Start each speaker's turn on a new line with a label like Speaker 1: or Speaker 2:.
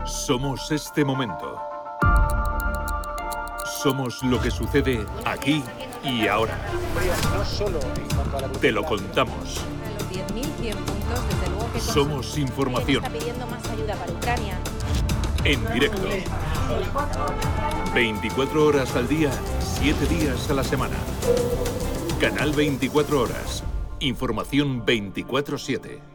Speaker 1: Somos este momento. Somos lo que sucede aquí y ahora. Te lo contamos. Somos información. En directo. 24 horas al día, 7 días a la semana. Canal 24 Horas. Información 24/7.